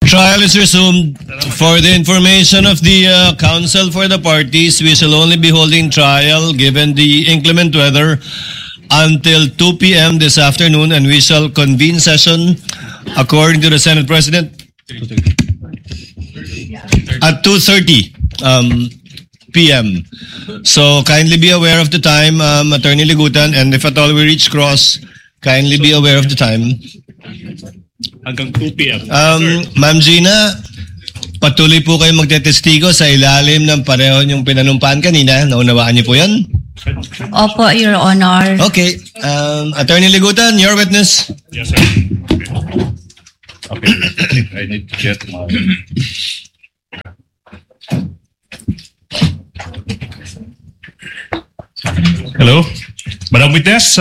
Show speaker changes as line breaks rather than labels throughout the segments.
Trial is resumed. For the information of the counsel for the parties, we shall only be holding trial given the inclement weather until 2 p.m. this afternoon, and we shall convene session according to the Senate President at 2:30 p.m. So kindly be aware of the time, Attorney Ligutan, and if at all we reach cross, kindly be aware of the time.
Hanggang 2 p.m.
Ma'am Gina, patuloy po kayo magtetestigo sa ilalim ng pareho niyong pinanumpaan kanina. Naunawaan niyo po yan?
Opo, Your Honor.
Okay. Attorney Ligutan, your witness.
Yes, sir. Okay. I need to get my... Hello? Madam Witness,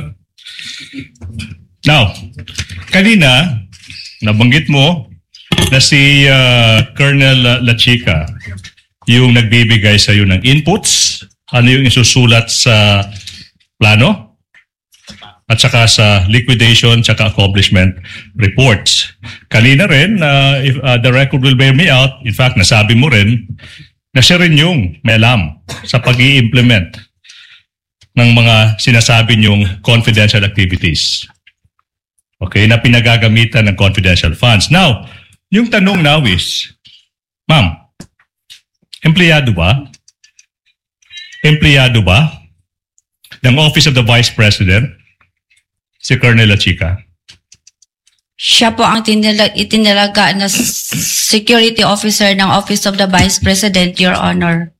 now, kanina, nabanggit mo na si Colonel Lachica yung nagbibigay sa iyo ng inputs, ano yung isusulat sa plano, at saka sa liquidation, saka accomplishment reports. Kanina rin, if the record will bear me out, in fact, nasabi mo rin, na siya rin yung may alam sa pag-i-implement ng mga sinasabi niyong confidential activities. Okay, na pinagagamitan ng confidential funds. Now, yung tanong now is, ma'am, empleyado ba ng Office of the Vice President si Colonel Lachica?
Siya po ang itinalaga na security officer ng Office of the Vice President, Your Honor.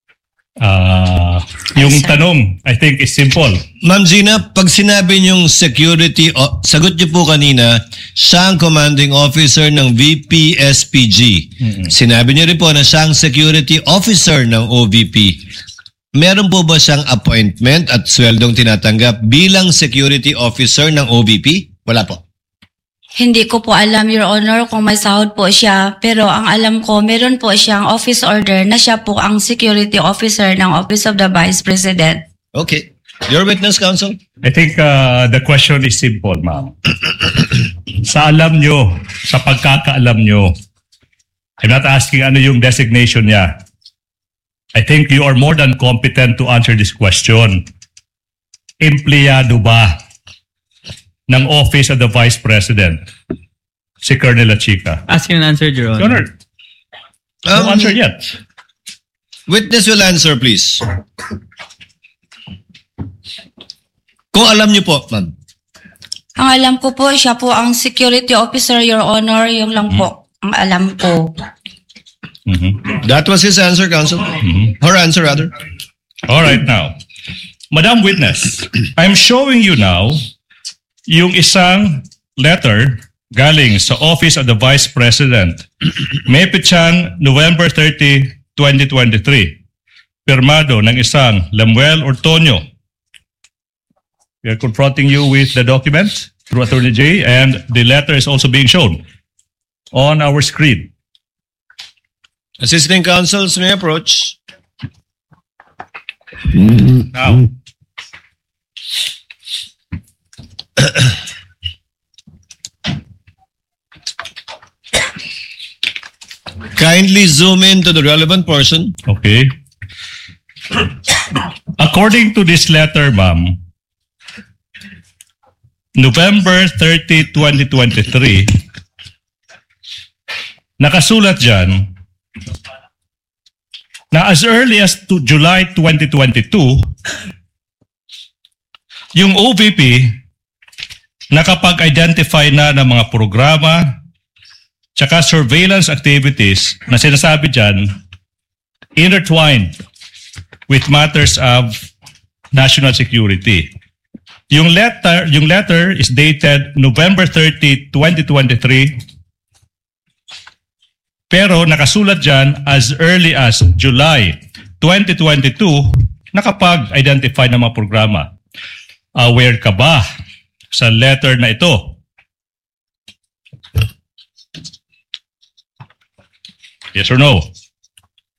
Yung tanong, I think, is simple.
Ma'am Gina, pag sinabi niyong security, sagot niyo po kanina, siya ang commanding officer ng VP-SPG. Sinabi niyo rin po na siya ang security officer ng OVP. Meron po ba siyang appointment at sweldong tinatanggap bilang security officer ng OVP? Wala po.
Hindi ko po alam, Your Honor, kung may sahod po siya. Pero ang alam ko, meron po siyang office order na siya po ang security officer ng Office of the Vice President.
Okay. Your witness, counsel?
I think the question is simple, ma'am. Sa alam nyo, sa pagkakaalam nyo, I'm not asking ano yung designation niya. I think you are more than competent to answer this question. Empleyado ba ng Office of the Vice President si Colonel Lachica?
Ask and answer, Your Honor.
Your Honor, no answer yet.
Witness will answer, please. Kung alam niyo po, ma'am.
Ang alam ko po, siya po ang security officer, Your Honor. Yung lang po ang alam ko.
That was his answer, counsel. Her answer, rather.
All right, now. Madam Witness, I'm showing you now yung isang letter galing sa Office of the Vice President. May pitsang November 30, 2023. Pirmado ng isang Lemuel Ortonio. We are confronting you with the document through Attorney J, and the letter is also being shown on our screen.
Assisting counsels may approach.
Now,
Kindly zoom in to the relevant portion.
okay. According to this letter, ma'am, November 30, 2023, nakasulat dyan na as early as July 2022, yung OVP nakapag-identify na ng mga programa tsaka surveillance activities na sinasabi dyan intertwined with matters of national security. Yung letter is dated November 30, 2023, pero nakasulat dyan as early as July 2022, nakapag-identify ng mga programa. Aware ka ba sa letter na ito? Yes or no?